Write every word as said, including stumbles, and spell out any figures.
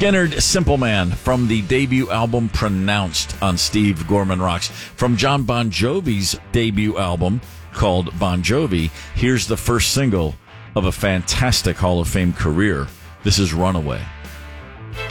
Skynyrd, Simple Man, from the debut album Pronounced on Steve Gorman Rocks. From John Bon Jovi's debut album called Bon Jovi, here's the first single of a fantastic Hall of Fame career. This is Runaway.